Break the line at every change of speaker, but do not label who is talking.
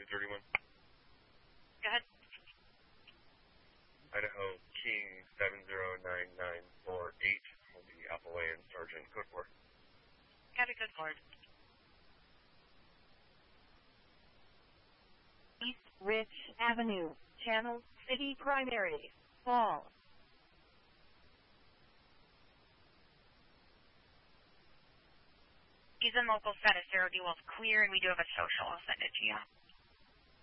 231.
Go ahead.
Idaho King 709948 will be Appalachian Sergeant Code 4.
Got a good board.
East Rich Avenue, Channel City Primary, Fall.
He's in local status 0D Wolf clear, and we do have a social. I'll send it to you.